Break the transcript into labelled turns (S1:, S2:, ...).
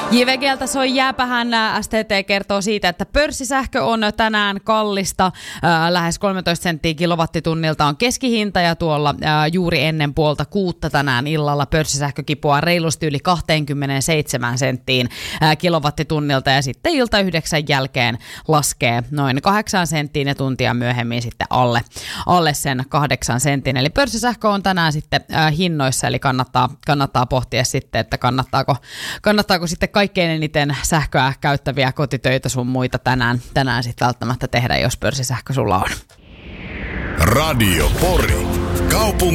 S1: JVG:ltä soi jääpähän. STT kertoo siitä, että pörssisähkö on tänään kallista. Lähes 13 senttiä kilowattitunnilta on keskihinta ja tuolla juuri ennen 5:30 tänään illalla pörssisähkö kipuaa reilusti yli 27 senttiin kilowattitunnilta ja sitten ilta 9 jälkeen laskee noin 8 senttiin ja tuntia myöhemmin sitten alle sen 8 sentin. Eli pörssisähkö on tänään sitten hinnoissa, eli kannattaa pohtia sitten, että kannattaako sitten kaikkein eniten sähköä käyttäviä kotitöitä sun muita tänään sitten välttämättä tehdä, jos pörssisähkö sulla on.
S2: Radio Pori. Kaupungin